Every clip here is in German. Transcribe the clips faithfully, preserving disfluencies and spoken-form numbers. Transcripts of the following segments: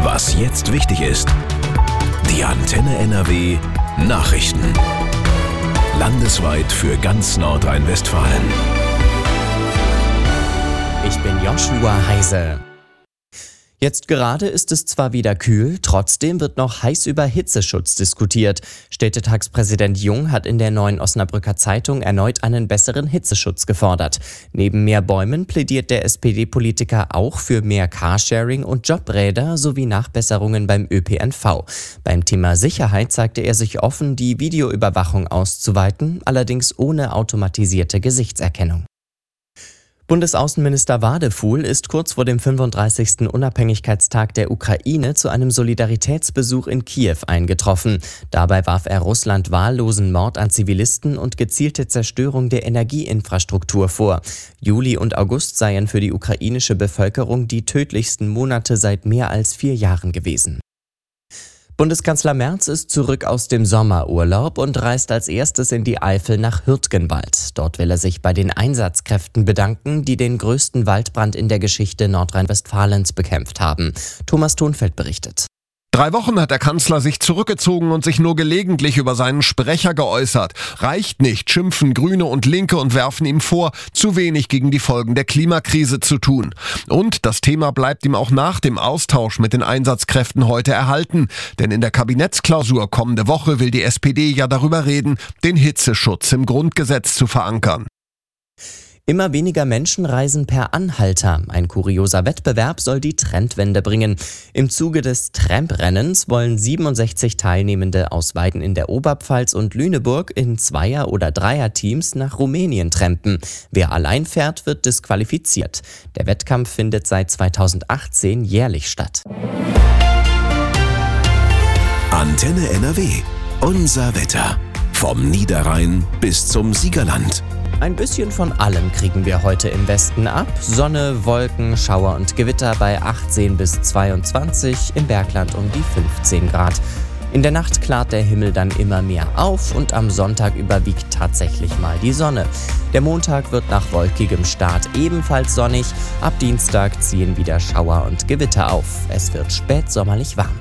Was jetzt wichtig ist. Die Antenne N R W Nachrichten. Landesweit für ganz Nordrhein-Westfalen. Ich bin Joshua Heise. Jetzt gerade ist es zwar wieder kühl, trotzdem wird noch heiß über Hitzeschutz diskutiert. Städtetagspräsident Jung hat in der Neuen Osnabrücker Zeitung erneut einen besseren Hitzeschutz gefordert. Neben mehr Bäumen plädiert der S P D-Politiker auch für mehr Carsharing und Jobräder sowie Nachbesserungen beim Ö P N V. Beim Thema Sicherheit zeigte er sich offen, die Videoüberwachung auszuweiten, allerdings ohne automatisierte Gesichtserkennung. Bundesaußenminister Wadefuhl ist kurz vor dem fünfunddreißigsten Unabhängigkeitstag der Ukraine zu einem Solidaritätsbesuch in Kiew eingetroffen. Dabei warf er Russland wahllosen Mord an Zivilisten und gezielte Zerstörung der Energieinfrastruktur vor. Juli und August seien für die ukrainische Bevölkerung die tödlichsten Monate seit mehr als vier Jahren gewesen. Bundeskanzler Merz ist zurück aus dem Sommerurlaub und reist als erstes in die Eifel nach Hürtgenwald. Dort will er sich bei den Einsatzkräften bedanken, die den größten Waldbrand in der Geschichte Nordrhein-Westfalens bekämpft haben. Thomas Thonfeld berichtet. Drei Wochen hat der Kanzler sich zurückgezogen und sich nur gelegentlich über seinen Sprecher geäußert. Reicht nicht, schimpfen Grüne und Linke und werfen ihm vor, zu wenig gegen die Folgen der Klimakrise zu tun. Und das Thema bleibt ihm auch nach dem Austausch mit den Einsatzkräften heute erhalten. Denn in der Kabinettsklausur kommende Woche will die S P D ja darüber reden, den Hitzeschutz im Grundgesetz zu verankern. Immer weniger Menschen reisen per Anhalter. Ein kurioser Wettbewerb soll die Trendwende bringen. Im Zuge des Tramprennens wollen siebenundsechzig Teilnehmende aus Weiden in der Oberpfalz und Lüneburg in Zweier- oder Dreierteams nach Rumänien trampen. Wer allein fährt, wird disqualifiziert. Der Wettkampf findet seit zweitausendachtzehn jährlich statt. Antenne N R W. Unser Wetter. Vom Niederrhein bis zum Siegerland. Ein bisschen von allem kriegen wir heute im Westen ab. Sonne, Wolken, Schauer und Gewitter bei achtzehn bis zweiundzwanzig, im Bergland um die fünfzehn Grad. In der Nacht klart der Himmel dann immer mehr auf und am Sonntag überwiegt tatsächlich mal die Sonne. Der Montag wird nach wolkigem Start ebenfalls sonnig. Ab Dienstag ziehen wieder Schauer und Gewitter auf. Es wird spätsommerlich warm.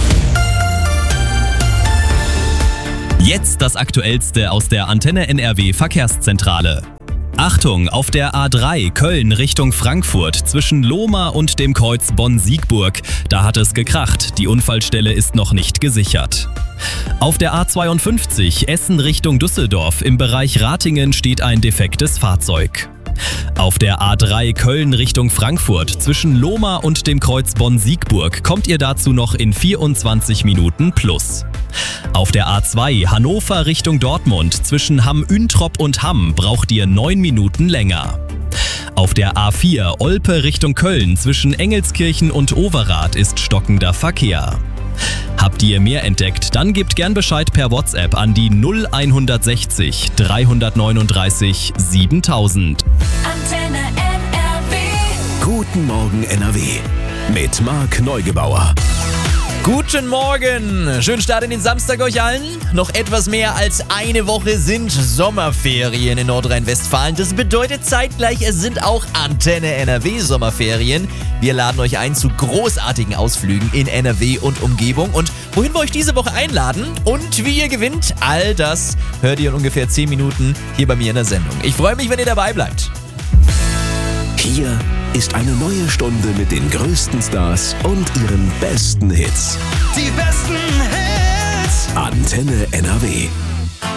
Jetzt das Aktuellste aus der Antenne N R W Verkehrszentrale. Achtung, auf der A drei Köln Richtung Frankfurt zwischen Lohmar und dem Kreuz Bonn-Siegburg. Da hat es gekracht, die Unfallstelle ist noch nicht gesichert. Auf der A zweiundfünfzig Essen Richtung Düsseldorf im Bereich Ratingen steht ein defektes Fahrzeug. Auf der A drei Köln Richtung Frankfurt zwischen Lohmar und dem Kreuz Bonn-Siegburg kommt ihr dazu noch in vierundzwanzig Minuten plus. Auf der A zwei Hannover Richtung Dortmund zwischen Hamm-Üntrop und Hamm braucht ihr neun Minuten länger. Auf der A vier Olpe Richtung Köln zwischen Engelskirchen und Overath ist stockender Verkehr. Habt ihr mehr entdeckt, dann gebt gern Bescheid per WhatsApp an die null hundertsechzig dreihundertneununddreißig siebentausend. Antenne N R W. Guten Morgen N R W. Mit Marc Neugebauer. Guten Morgen! Schönen Start in den Samstag euch allen. Noch etwas mehr als eine Woche sind Sommerferien in Nordrhein-Westfalen. Das bedeutet zeitgleich, es sind auch Antenne N R W Sommerferien. Wir laden euch ein zu großartigen Ausflügen in N R W und Umgebung. Und wohin wir euch diese Woche einladen und wie ihr gewinnt, all das hört ihr in ungefähr zehn Minuten hier bei mir in der Sendung. Ich freue mich, wenn ihr dabei bleibt. Hier ist eine neue Stunde mit den größten Stars und ihren besten Hits. Die besten Hits. Antenne N R W.